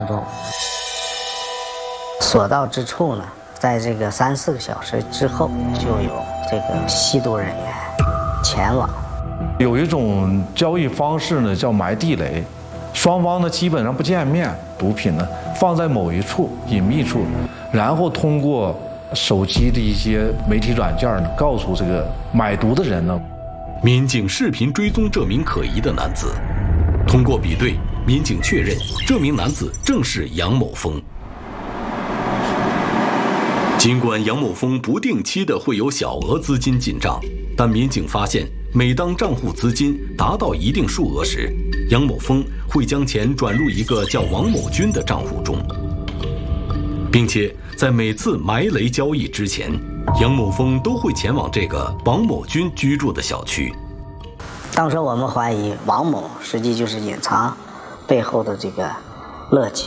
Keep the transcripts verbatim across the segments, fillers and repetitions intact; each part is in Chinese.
中，所到之处呢，在这个三四个小时之后，就有这个吸毒人员前往。 有一种交易方式呢，叫埋地雷，双方呢基本上不见面，毒品呢放在某一处隐秘处，然后通过手机的一些媒体软件呢，告诉这个买毒的人呢。 民警视频追踪这名可疑的男子，通过比对，民警确认这名男子正是杨某峰。尽管杨某峰不定期的会有小额资金进账，但民警发现，每当账户资金达到一定数额时，杨某峰会将钱转入一个叫王某军的账户中，并且在每次埋雷交易之前，杨某峰都会前往这个王某军居住的小区。 当时我们怀疑王某实际就是隐藏背后的这个乐姐。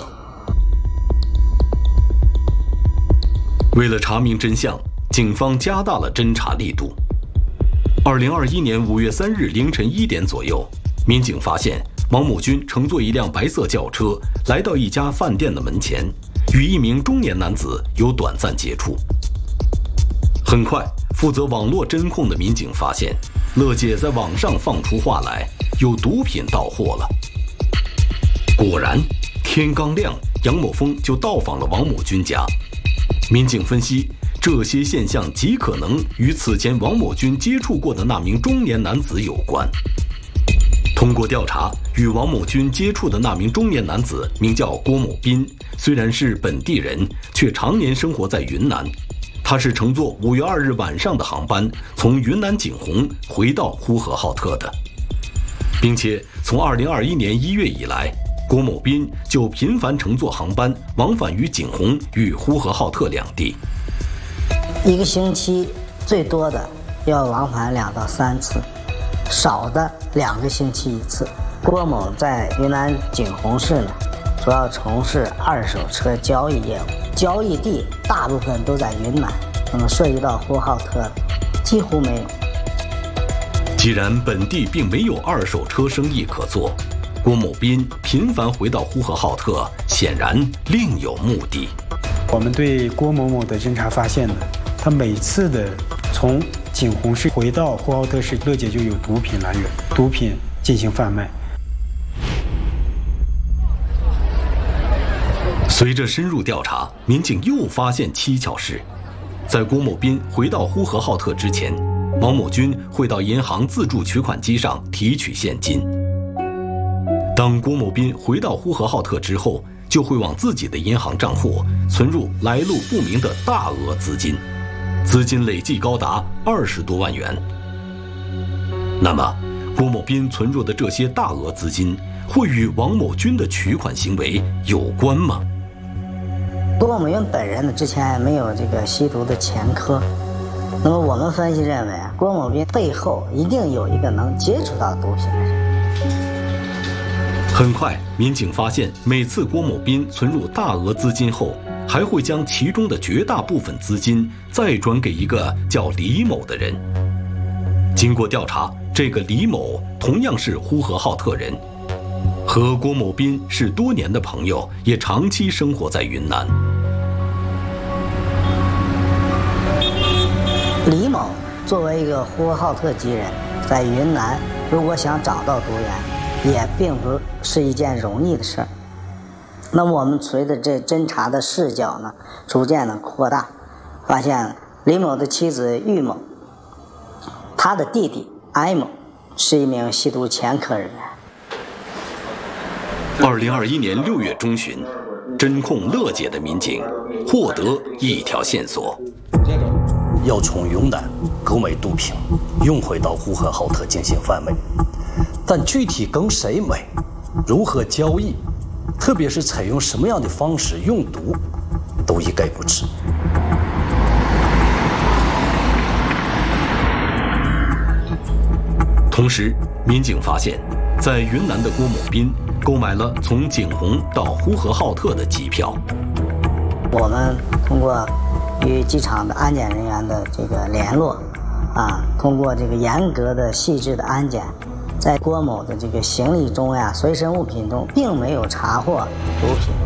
为了查明真相，警方加大了侦查力度。二零二一年五月三日凌晨一点左右，民警发现王某军乘坐一辆白色轿车来到一家饭店的门前，与一名中年男子有短暂接触。很快，负责网络侦控的民警发现，乐姐在网上放出话来，有毒品到货了。果然，天刚亮，杨某峰就到访了王某军家。民警分析，这些现象极可能与此前王某军接触过的那名中年男子有关。通过调查，与王某军接触的那名中年男子名叫郭某斌，虽然是本地人，却常年生活在云南。他是乘坐五月二日晚上的航班从云南景洪回到呼和浩特的，并且从二零二一年一月以来，郭某斌就频繁乘坐航班往返于景洪与呼和浩特两地。 一个星期最多的要往返两到三次，少的两个星期一次。郭某在云南景洪市呢，主要从事二手车交易业务，交易地大部分都在云南，那么涉及到呼和浩特的几乎没有。 既然本地并没有二手车生意可做，郭某斌频繁回到呼和浩特，显然另有目的。 我们对郭某某的侦查发现呢，他每次的从景洪市回到呼和浩特市，乐姐就有毒品来源，毒品进行贩卖。 随着深入调查，民警又发现蹊跷事：在郭某斌回到呼和浩特之前，王某军会到银行自助取款机上提取现金。当郭某斌回到呼和浩特之后，就会往自己的银行账户存入来路不明的大额资金，资金累计高达二十多万元。那么，郭某斌存入的这些大额资金会与王某军的取款行为有关吗？ 郭某军本人呢，之前没有这个吸毒的前科，那么我们分析认为啊，郭某军背后一定有一个能接触到毒品的人。 很快，民警发现，每次郭某斌存入大额资金后，还会将其中的绝大部分资金再转给一个叫李某的人。经过调查，这个李某同样是呼和浩特人，和郭某斌是多年的朋友，也长期生活在云南。 李某作为一个呼和浩特籍人，在云南如果想找到毒源，也并不是一件容易的事儿。那么我们随着这侦查的视角呢，逐渐的扩大，发现李某的妻子玉某，他的弟弟艾某是一名吸毒前科人员。 二零二一年六月中旬，侦控乐姐的民警获得一条线索， 要从云南购买毒品，运回到呼和浩特进行贩卖，但具体跟谁买，如何交易，特别是采用什么样的方式用毒，都一概不知。 同时，民警发现，在云南的郭某斌购买了从景洪到呼和浩特的机票。 我们通过与机场的安检人员的这个联络，啊，通过这个严格的、细致的安检，在郭某的这个行李中呀、随身物品中，并没有查获毒品。